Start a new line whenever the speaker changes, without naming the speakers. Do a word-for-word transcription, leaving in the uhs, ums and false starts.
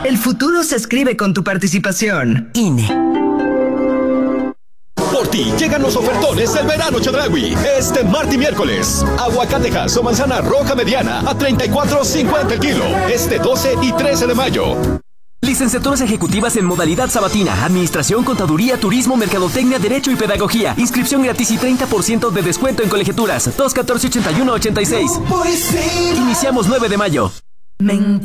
El futuro se escribe con tu participación.
I N E.
Por ti llegan los ofertones del verano Chedraui. Este martes y miércoles. Aguacatejas o manzana roja mediana a treinta y cuatro cincuenta el kilo. Este doce y trece de mayo.
Licenciaturas ejecutivas en modalidad sabatina, administración, contaduría, turismo, mercadotecnia, derecho y pedagogía. Inscripción gratis y treinta por ciento de descuento en colegiaturas. dos catorce ochenta y uno ochenta y seis. Iniciamos nueve de mayo.
Me encanta.